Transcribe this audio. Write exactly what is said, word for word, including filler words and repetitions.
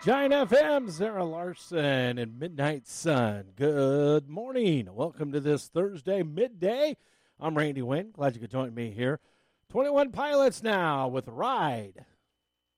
Giant F M, Sarah Larson and Midnight Sun. Good morning. Welcome to this Thursday midday. I'm Randy Wynn. Glad you could join me here. twenty-one Pilots now with Ride.